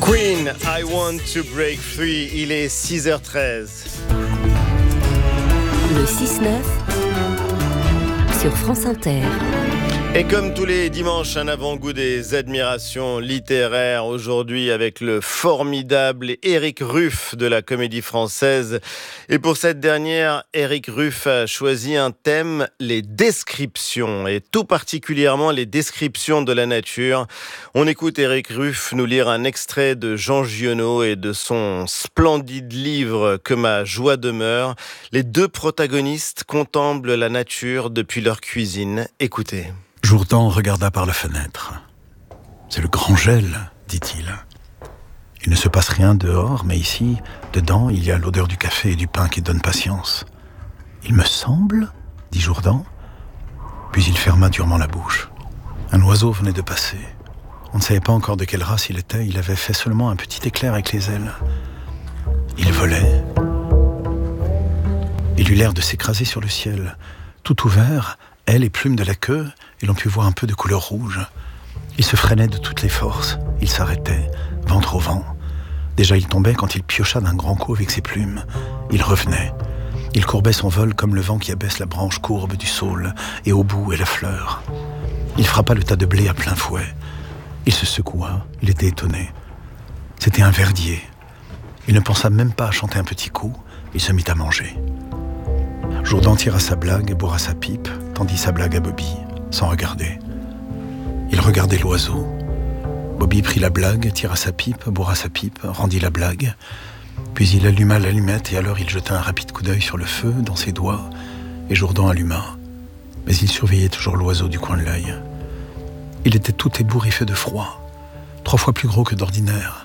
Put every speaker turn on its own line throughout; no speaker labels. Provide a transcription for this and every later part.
Queen, I Want to Break Free, il est 6h13.
Le 6-9 sur France Inter.
Et comme tous les dimanches, un avant-goût des admirations littéraires, aujourd'hui avec le formidable Éric Ruff de la Comédie Française. Et pour cette dernière, Éric Ruff a choisi un thème, les descriptions, et tout particulièrement les descriptions de la nature. On écoute Éric Ruff nous lire un extrait de Jean Giono et de son splendide livre « Que ma joie demeure ». Les deux protagonistes contemplent la nature depuis leur cuisine. Écoutez.
Jourdan regarda par la fenêtre. « C'est le grand gel, dit-il. Il ne se passe rien dehors, mais ici, dedans, il y a l'odeur du café et du pain qui donne patience. Il me semble, dit Jourdan, puis il ferma durement la bouche. Un oiseau venait de passer. On ne savait pas encore de quelle race il était, il avait fait seulement un petit éclair avec les ailes. Il volait. Il eut l'air de s'écraser sur le ciel. Tout ouvert, ailes et plumes de la queue, et l'on put voir un peu de couleur rouge. Il se freinait de toutes les forces. Il s'arrêtait, ventre au vent. Déjà il tombait quand il piocha d'un grand coup avec ses plumes. Il revenait. Il courbait son vol comme le vent qui abaisse la branche courbe du saule, et au bout est la fleur. Il frappa le tas de blé à plein fouet. Il se secoua, il était étonné. C'était un verdier. Il ne pensa même pas à chanter un petit coup, il se mit à manger. Jourdan tira sa blague et bourra sa pipe, tendit sa blague à Bobby, sans regarder. Il regardait l'oiseau. Bobby prit la blague, tira sa pipe, bourra sa pipe, rendit la blague. Puis il alluma l'allumette et alors il jeta un rapide coup d'œil sur le feu, dans ses doigts, et Jourdan alluma. Mais il surveillait toujours l'oiseau du coin de l'œil. Il était tout ébouriffé de froid, 3 fois plus gros que d'ordinaire.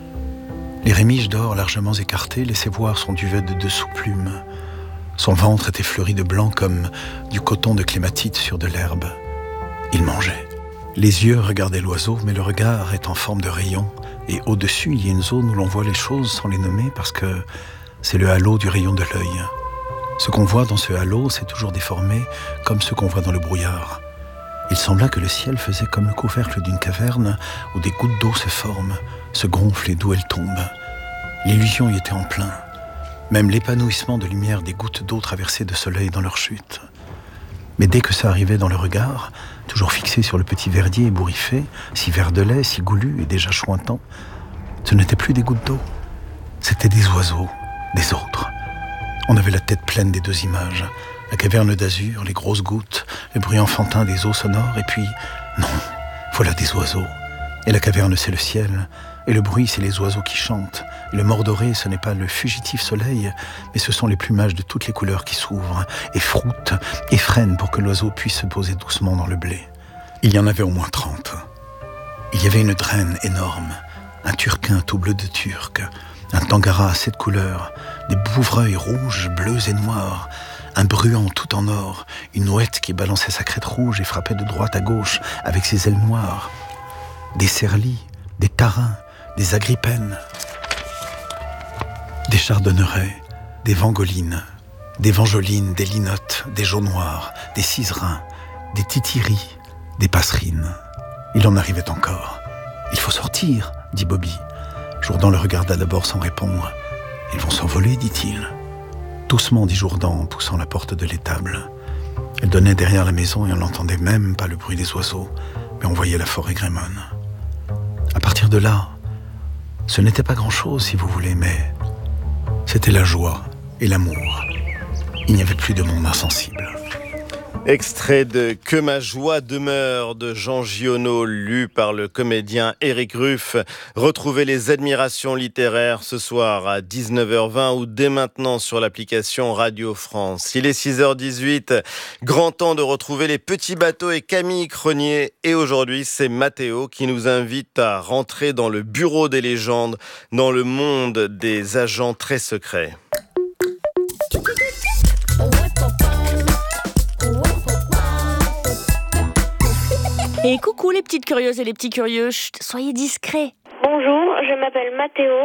Les rémiges d'or largement écartées laissaient voir son duvet de dessous plumes. Son ventre était fleuri de blanc comme du coton de clématite sur de l'herbe. Il mangeait. Les yeux regardaient l'oiseau, mais le regard est en forme de rayon. Et au-dessus, il y a une zone où l'on voit les choses sans les nommer parce que c'est le halo du rayon de l'œil. Ce qu'on voit dans ce halo, c'est toujours déformé comme ce qu'on voit dans le brouillard. Il sembla que le ciel faisait comme le couvercle d'une caverne où des gouttes d'eau se forment, se gonflent et d'où elles tombent. L'illusion y était en plein. Même l'épanouissement de lumière des gouttes d'eau traversées de soleil dans leur chute. Mais dès que ça arrivait dans le regard, toujours fixé sur le petit verdier ébouriffé, si vert de lait, si goulu et déjà chointant, ce n'étaient plus des gouttes d'eau. C'étaient des oiseaux, des autres. On avait la tête pleine des deux images. La caverne d'azur, les grosses gouttes, le bruit enfantin des eaux sonores, et puis, non, voilà des oiseaux. Et la caverne, c'est le ciel, et le bruit, c'est les oiseaux qui chantent. Et le mordoré, ce n'est pas le fugitif soleil, mais ce sont les plumages de toutes les couleurs qui s'ouvrent, et froutent, et freinent pour que l'oiseau puisse se poser doucement dans le blé. Il y en avait au moins 30. Il y avait une drène énorme, un turquin tout bleu de turc, un tangara à 7 couleurs, des bouvreuils rouges, bleus et noirs, un bruant tout en or, une ouette qui balançait sa crête rouge et frappait de droite à gauche avec ses ailes noires, des cerlis, des tarins, des agrippènes, des chardonnerets, des vangolines, des vangelines, des linottes, des jaune-noirs, des ciserins, des titiris, des passerines. Il en arrivait encore. « Il faut sortir, dit Bobby. Jourdan le regarda d'abord sans répondre. « Ils vont s'envoler, dit-il. » Doucement, dit Jourdan en poussant la porte de l'étable. Elle donnait derrière la maison et on n'entendait même pas le bruit des oiseaux, mais on voyait la forêt grémonne. À partir de là, ce n'était pas grand-chose, si vous voulez, mais c'était la joie et l'amour. Il n'y avait plus de monde insensible.
Extrait de « Que ma joie demeure » de Jean Giono, lu par le comédien Éric Ruff. Retrouvez les admirations littéraires ce soir à 19h20 ou dès maintenant sur l'application Radio France. Il est 6h18, grand temps de retrouver les petits bateaux et Camille Cronier. Et aujourd'hui, c'est Mathéo qui nous invite à rentrer dans le bureau des légendes, dans le monde des agents très secrets.
Et coucou les petites curieuses et les petits curieux, chut, soyez discrets.
Bonjour, je m'appelle Mathéo,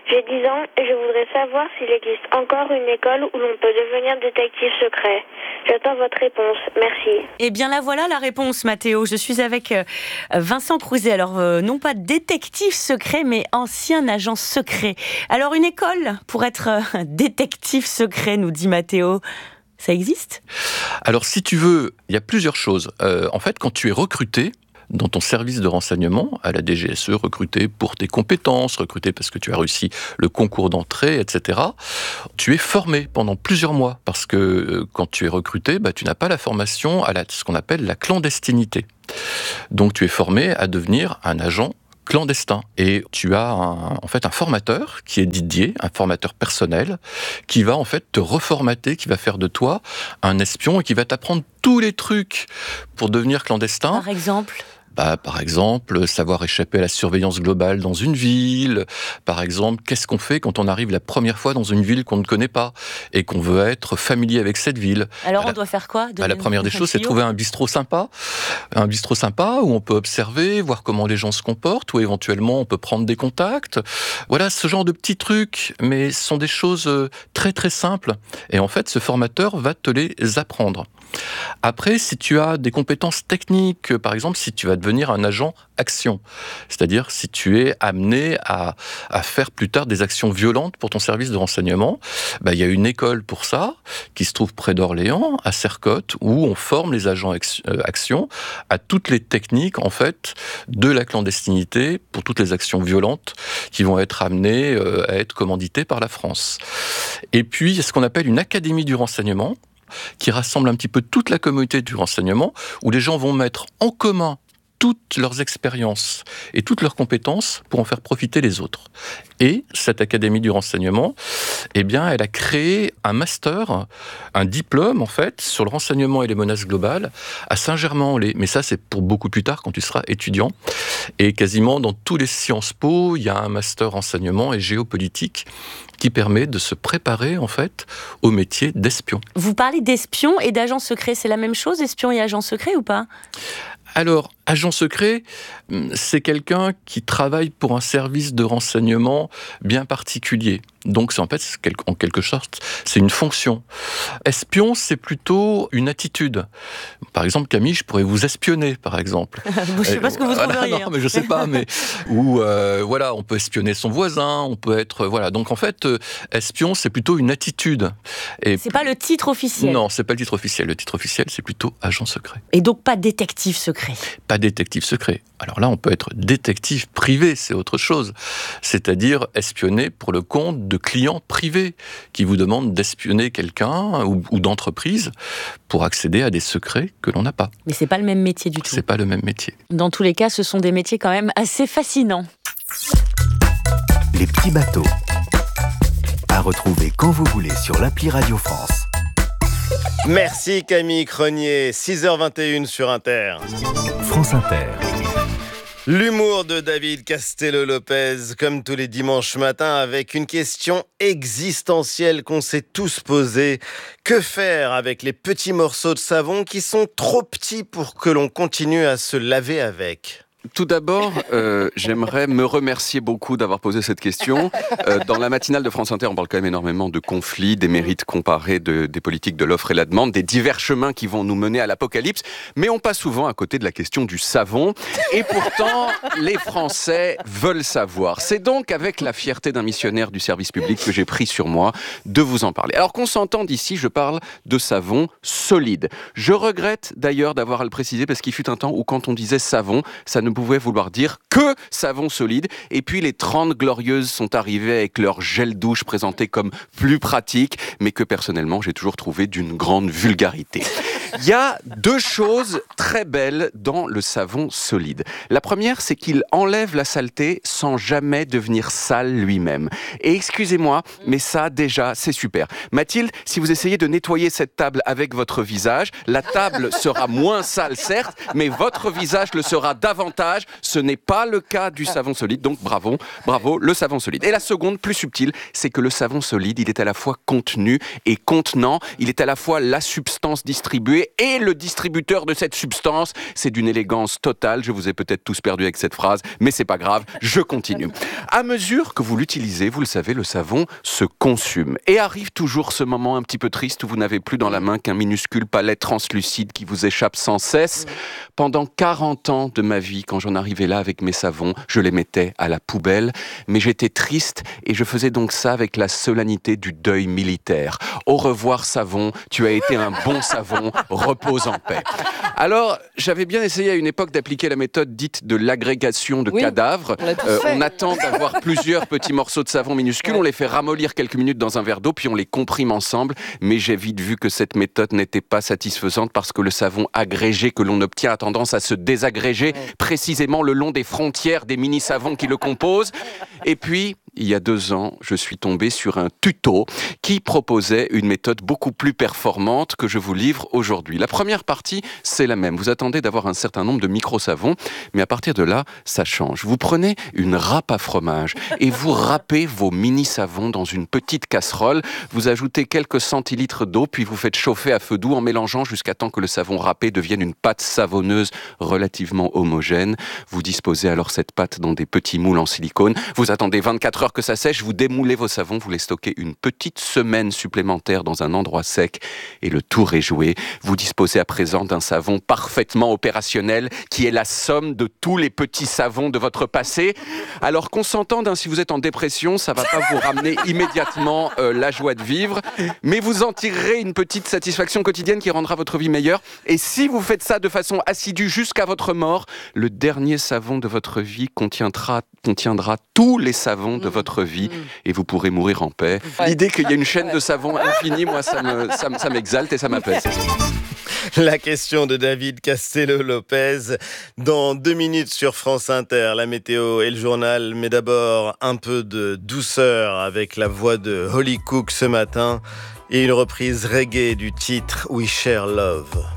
J'ai 10 ans et je voudrais savoir s'il existe encore une école où l'on peut devenir détective secret. J'attends votre réponse. Merci.
Eh bien, la voilà la réponse, Mathéo. Je suis avec Vincent Crouzet. Alors, non pas détective secret, mais ancien agent secret. Alors, une école pour être détective secret, nous dit Mathéo. Ça existe ?
Alors, si tu veux, il y a plusieurs choses. En fait, quand tu es recruté dans ton service de renseignement, à la DGSE, recruté pour tes compétences, recruté parce que tu as réussi le concours d'entrée, etc., tu es formé pendant plusieurs mois. Parce que quand tu es recruté, tu n'as pas la formation à ce qu'on appelle la clandestinité. Donc, tu es formé à devenir un agent clandestin. Et tu as un formateur qui est Didier, un formateur personnel, qui va en fait te reformater, qui va faire de toi un espion et qui va t'apprendre tous les trucs pour devenir clandestin.
Par exemple ?
Par exemple, savoir échapper à la surveillance globale dans une ville. Par exemple, qu'est-ce qu'on fait quand on arrive la première fois dans une ville qu'on ne connaît pas et qu'on veut être familier avec cette ville.
Alors on doit faire quoi ?
La première des choses, c'est trouver un bistrot sympa. Un bistrot sympa où on peut observer, voir comment les gens se comportent, ou éventuellement on peut prendre des contacts. Voilà, ce genre de petits trucs, mais ce sont des choses très très simples. Et en fait, ce formateur va te les apprendre. Après, si tu as des compétences techniques, par exemple, si tu vas devenir un agent action, c'est-à-dire si tu es amené à faire plus tard des actions violentes pour ton service de renseignement, il y a une école pour ça, qui se trouve près d'Orléans, à Sercotte, où on forme les agents action à toutes les techniques, en fait, de la clandestinité pour toutes les actions violentes qui vont être amenées à être commanditées par la France. Et puis, il y a ce qu'on appelle une académie du renseignement, qui rassemble un petit peu toute la communauté du renseignement, où les gens vont mettre en commun toutes leurs expériences et toutes leurs compétences pour en faire profiter les autres. Et cette Académie du renseignement, elle a créé un master, un diplôme en fait, sur le renseignement et les menaces globales à Saint-Germain-en-Laye. Mais ça, c'est pour beaucoup plus tard, quand tu seras étudiant. Et quasiment dans tous les Sciences Po, il y a un master renseignement et géopolitique qui permet de se préparer, en fait, au métier d'espion.
Vous parlez d'espion et d'agent secret, c'est la même chose, espion et agent secret, ou pas ?
Alors, agent secret, c'est quelqu'un qui travaille pour un service de renseignement bien particulier. Donc, en quelque sorte, c'est une fonction. Espion, c'est plutôt une attitude. Par exemple, Camille, je pourrais vous espionner, par exemple.
Je ne sais pas ce que vous trouveriez.
Non, mais je sais pas, mais on peut espionner son voisin, on peut être, Donc, en fait, espion, c'est plutôt une attitude. Et
c'est pas le titre officiel.
Non, c'est pas le titre officiel. Le titre officiel, c'est plutôt agent secret.
Et donc, pas détective secret.
Pas détective secret. Alors là, on peut être détective privé, c'est autre chose. C'est-à-dire espionner pour le compte de clients privés qui vous demandent d'espionner quelqu'un ou d'entreprise pour accéder à des secrets que l'on n'a pas.
Mais c'est pas le même métier du tout.
C'est pas le même métier.
Dans tous les cas, ce sont des métiers quand même assez fascinants.
Les petits bateaux. À retrouver quand vous voulez sur l'appli Radio France.
Merci Camille Cronier, 6h21 sur Inter.
France Inter.
L'humour de David Castello-Lopez, comme tous les dimanches matins, avec une question existentielle qu'on s'est tous posée. Que faire avec les petits morceaux de savon qui sont trop petits pour que l'on continue à se laver avec ?
Tout d'abord, j'aimerais me remercier beaucoup d'avoir posé cette question. Dans la matinale de France Inter, on parle quand même énormément de conflits, des mérites comparés des politiques de l'offre et la demande, des divers chemins qui vont nous mener à l'apocalypse. Mais on passe souvent à côté de la question du savon. Et pourtant, les Français veulent savoir. C'est donc avec la fierté d'un missionnaire du service public que j'ai pris sur moi de vous en parler. Alors qu'on s'entende ici, je parle de savon solide. Je regrette d'ailleurs d'avoir à le préciser parce qu'il fut un temps où quand on disait savon, ça ne pouvait vouloir dire que savon solide. Et puis les 30 glorieuses sont arrivées avec leur gel douche présenté comme plus pratique, mais que personnellement j'ai toujours trouvé d'une grande vulgarité. Il y a deux choses très belles dans le savon solide. La première, c'est qu'il enlève la saleté sans jamais devenir sale lui-même. Et excusez-moi, mais ça déjà, c'est super. Mathilde, si vous essayez de nettoyer cette table avec votre visage, la table sera moins sale certes, mais votre visage le sera davantage pourcentage. Ce n'est pas le cas du savon solide, donc bravo, le savon solide. Et la seconde, plus subtile, c'est que le savon solide, il est à la fois contenu et contenant. Il est à la fois la substance distribuée et le distributeur de cette substance. C'est d'une élégance totale. Je vous ai peut-être tous perdu avec cette phrase, mais c'est pas grave, je continue. À mesure que vous l'utilisez, vous le savez, le savon se consume. Et arrive toujours ce moment un petit peu triste où vous n'avez plus dans la main qu'un minuscule palet translucide qui vous échappe sans cesse. Pendant 40 ans de ma vie, quand j'en arrivais là avec mes savons, je les mettais à la poubelle. Mais j'étais triste et je faisais donc ça avec la solennité du deuil militaire. Au revoir savon, tu as été un bon savon, repose en paix. Alors, j'avais bien essayé à une époque d'appliquer la méthode dite de l'agrégation de cadavres. On attend d'avoir plusieurs petits morceaux de savon minuscules, on les fait ramollir quelques minutes dans un verre d'eau, puis on les comprime ensemble. Mais j'ai vite vu que cette méthode n'était pas satisfaisante parce que le savon agrégé que l'on obtient a tendance à se désagréger précisément le long des frontières des mini-savons qui le composent. Et puis, il y a 2 ans, je suis tombé sur un tuto qui proposait une méthode beaucoup plus performante que je vous livre aujourd'hui. La première partie, c'est la même. Vous attendez d'avoir un certain nombre de micro-savons, mais à partir de là, ça change. Vous prenez une râpe à fromage et vous râpez vos mini-savons dans une petite casserole. Vous ajoutez quelques centilitres d'eau, puis vous faites chauffer à feu doux en mélangeant jusqu'à temps que le savon râpé devienne une pâte savonneuse relativement homogène. Vous disposez alors cette pâte dans des petits moules en silicone. Vous attendez 24 heures que ça sèche, vous démoulez vos savons, vous les stockez une petite semaine supplémentaire dans un endroit sec et le tour est joué. Vous disposez à présent d'un savon parfaitement opérationnel qui est la somme de tous les petits savons de votre passé. Alors qu'on s'entende, si vous êtes en dépression, ça va pas vous ramener immédiatement la joie de vivre, mais vous en tirerez une petite satisfaction quotidienne qui rendra votre vie meilleure. Et si vous faites ça de façon assidue jusqu'à votre mort, le dernier savon de votre vie contiendra tous les savons de votre vie et vous pourrez mourir en paix. L'idée qu'il y ait une chaîne de savons infinie, moi, ça m'exalte et ça m'apaise.
La question de David Castello-Lopez dans 2 minutes sur France Inter, la météo et le journal. Mais d'abord, un peu de douceur avec la voix de Holly Cook ce matin et une reprise reggae du titre We Share Love.